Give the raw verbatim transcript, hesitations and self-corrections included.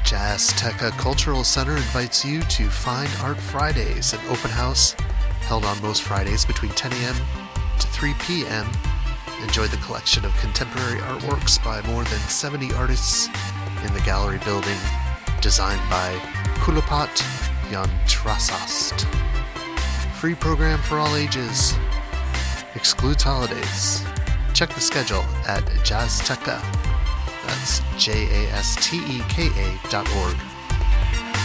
Jazzteca Cultural Center invites you to Fine Art Fridays, an open house held on most Fridays between ten a.m. to three p.m. Enjoy the collection of contemporary artworks by more than seventy artists in the gallery building, designed by Kulapat Yantrasast. Free program for all ages. Excludes holidays. Check the schedule at Jazzteca. That's J A S T E K A dot org.